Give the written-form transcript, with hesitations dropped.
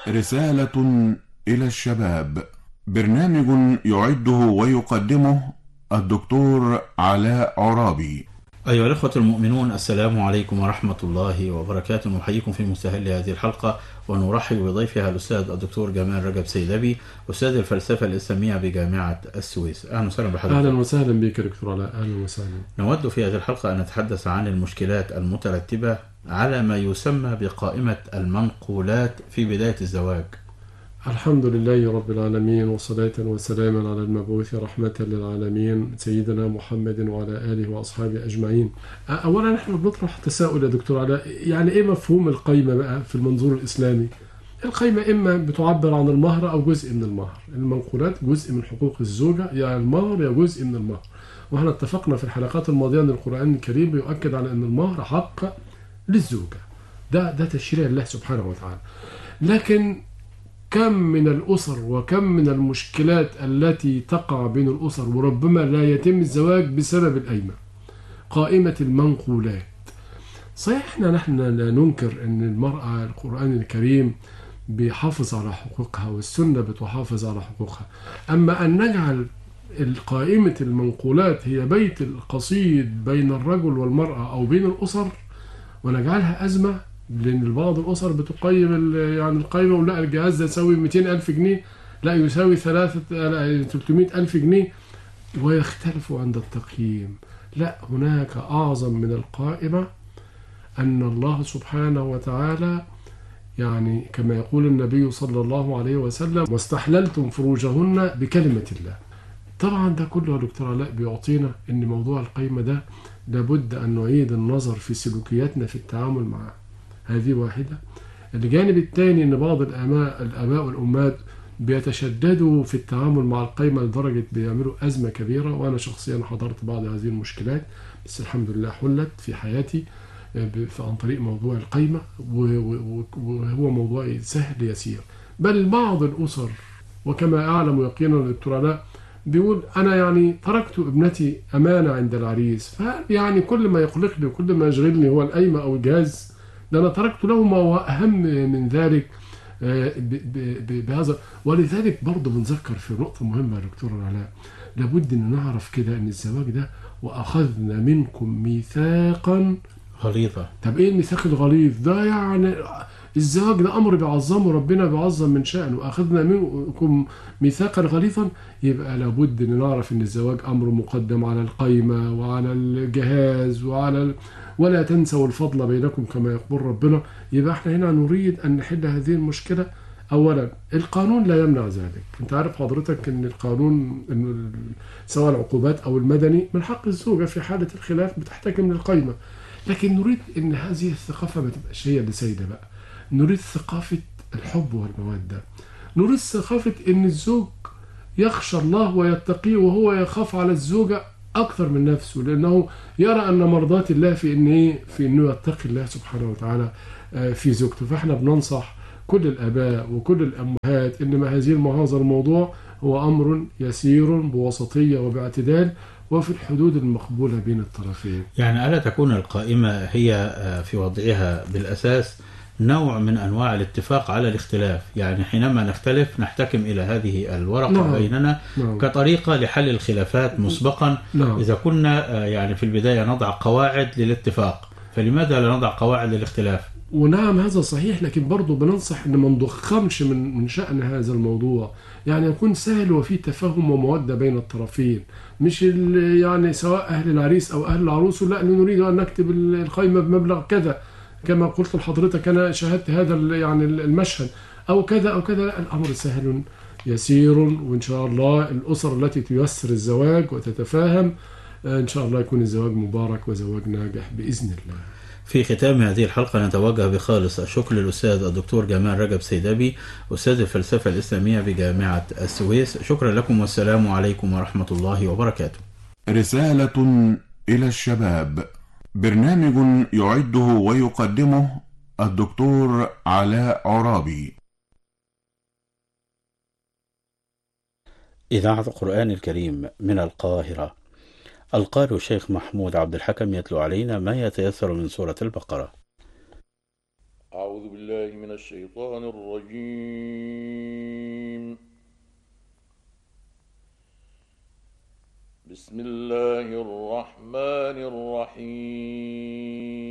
رسالة إلى الشباب. برنامج يعده ويقدمه الدكتور علاء عرابي. أيها الأخوة المؤمنون، السلام عليكم ورحمة الله وبركاته. نحييكم في مستهل هذه الحلقة ونرحب بضيفها الأستاذ الدكتور جمال رجب سيدبي، أستاذ الفلسفة الإسلامية بجامعة السويس. أهلا وسهلا بحضرتك. أهلا وسهلا بك دكتور علاء، أهلا وسهلا. نود في هذه الحلقة أن نتحدث عن المشكلات المترتبة على ما يسمى بقائمة المنقولات في بداية الزواج. الحمد لله رب العالمين، وصلاة وسلاما على المبعوث رحمة للعالمين سيدنا محمد وعلى آله وأصحابه أجمعين. أولا نحن بنطرح تساؤل يا دكتور علاء، يعني إيه مفهوم القيمة بقى في المنظور الإسلامي؟ القيمة إما بتعبر عن المهر أو جزء من المهر. المنقولات جزء من حقوق الزوجة، يعني المهر يا جزء من المهر. وإحنا اتفقنا في الحلقات الماضية أن القرآن الكريم بيؤكد على أن المهر حق للزوجة. ده تشريع الله سبحانه وتعالى. لكن كم من الأسر وكم من المشكلات التي تقع بين الأسر وربما لا يتم الزواج بسبب القايمة، قائمة المنقولات. صحيح نحن لا ننكر أن المرأة القرآن الكريم بيحافظ على حقوقها والسنة بتحافظ على حقوقها، أما أن نجعل قائمة المنقولات هي بيت القصيد بين الرجل والمرأة أو بين الأسر ونجعلها أزمة، لأن بعض الأسر بتقيم يعني القائمة ولا الجهاز ده يساوي 200,000 جنيه، لا يساوي 300,000 جنيه، ويختلف عند التقييم. لا، هناك أعظم من القائمة أن الله سبحانه وتعالى يعني كما يقول النبي صلى الله عليه وسلم: واستحللتم فروجهن بكلمة الله. طبعا ده كله يا دكتور علاء بيعطينا أن موضوع القائمة ده لابد أن نعيد النظر في سلوكياتنا في التعامل معه. هذه واحدة. الجانب الثاني أن بعض الآباء والأمهات بيتشددوا في التعامل مع القائمة لدرجة بيعملوا أزمة كبيرة، وأنا شخصيا حضرت بعض هذه المشكلات، بس الحمد لله حلت في حياتي عن طريق موضوع القائمة، وهو موضوع سهل يسير. بل بعض الأسر وكما أعلم يقينا الدكتور علاء بيقول: أنا يعني تركت ابنتي أمانة عند العريس، يعني كل ما يقلقني وكل ما يشغلني هو القايمة أو الجهاز، ده أنا تركت له ما هو أهم من ذلك. بهذا ولذلك برضه بنذكر في نقطة مهمة يا دكتور علاء، لابد أن نعرف كده أن الزواج ده وأخذنا منكم ميثاقا غليظة. طب إيه الميثاق الغليظ ده؟ يعني الزواج ده أمر بيعظمه ربنا، بيعظم من شأنه، وأخذنا منكم ميثاقا غليظا. يبقى لابد أن نعرف أن الزواج أمر مقدم على القايمة وعلى الجهاز ولا تنسوا الفضل بينكم كما يقول ربنا. يبقى احنا هنا نريد أن نحل هذه المشكلة. أولا القانون لا يمنع ذلك. انت عارف حضرتك أن القانون سواء العقوبات أو المدني من حق الزوجة في حالة الخلاف بتحتكم للقايمة، لكن نريد أن هذه الثقافة ما تبقاش هي اللي سيدة بقى. نريد ثقافة الحب والمودة، نريد ثقافة أن الزوج يخشى الله ويتقيه وهو يخاف على الزوجة أكثر من نفسه، لأنه يرى أن مرضات الله في أنه يتقي الله سبحانه وتعالى في زوجته. فإحنا بننصح كل الآباء وكل الأمهات إنما هذا الموضوع هو أمر يسير بوسطية وباعتدال وفي الحدود المقبولة بين الطرفين. يعني ألا تكون القائمة هي في وضعها بالأساس نوع من أنواع الاتفاق على الاختلاف؟ يعني حينما نختلف نحتكم إلى هذه الورقة نعم. بيننا نعم. كطريقة لحل الخلافات مسبقا. نعم. إذا كنا يعني في البداية نضع قواعد للاتفاق، فلماذا لا نضع قواعد للاختلاف؟ ونعم هذا صحيح، لكن برضو بننصح ان ما نضخمش من شأن هذا الموضوع، يعني يكون سهل وفيه تفاهم ومودة بين الطرفين، مش يعني سواء أهل العريس أو أهل العروس لا نريد أن نكتب القائمة بمبلغ كذا كما قلت لحضرتك أنا شاهدت هذا يعني المشهد أو كذا أو كذا. لا، الأمر سهل يسير، وإن شاء الله الأسر التي تيسر الزواج وتتفاهم إن شاء الله يكون الزواج مبارك وزواج ناجح بإذن الله. في ختام هذه الحلقة نتوجه بخالص الشكر للأستاذ الدكتور جمال رجب سيدبي، أستاذ الفلسفة الإسلامية بجامعة السويس. شكرا لكم والسلام عليكم ورحمة الله وبركاته. رسالة إلى الشباب. برنامج يعده ويقدمه الدكتور علاء عرابي. إذاعة القرآن الكريم من القاهرة. القارئ الشيخ محمود عبد الحكم يتلو علينا ما يتيسر من سورة البقرة. أعوذ بالله من الشيطان الرجيم. بسم الله الرحمن الرحيم.